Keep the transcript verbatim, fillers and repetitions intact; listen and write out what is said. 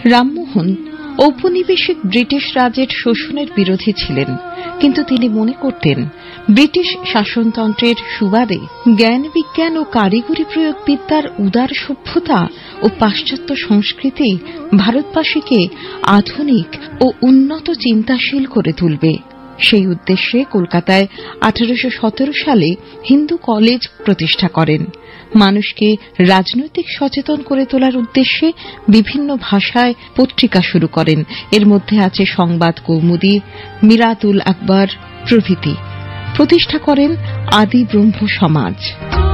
রামমোহন ঔপনিবেশিক ব্রিটিশ রাজের শোষণের বিরোধী ছিলেন, কিন্তু তিনি মনে করতেন ব্রিটিশ শাসনতন্ত্রের সুবাদে জ্ঞান বিজ্ঞান ও কারিগরি প্রয়োগ বিদ্যার উদার সভ্যতা ও পাশ্চাত্য সংস্কৃতি ভারতবাসীকে আধুনিক ও উন্নত চিন্তাশীল করে তুলবে। সেই উদ্দেশ্যে কলকাতায় আঠারোশো সতেরো সালে হিন্দু কলেজ প্রতিষ্ঠা করেন। মানুষকে রাজনৈতিক সচেতন করে তোলার উদ্দেশ্যে বিভিন্ন ভাষায় পত্রিকা শুরু করেন। এর মধ্যে আছে সংবাদ কৌমুদী, মিরাতুল আকবর প্রভৃতি। প্রতিষ্ঠা করেন আদি ব্রহ্ম সমাজ।